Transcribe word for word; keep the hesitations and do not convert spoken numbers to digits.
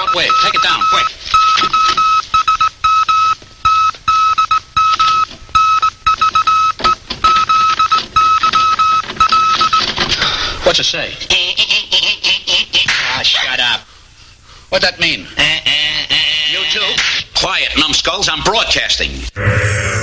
shortwave. Take it down, quick. What's it say? Ah, shut up. What'd that mean? You two? Quiet, numbskulls. I'm broadcasting.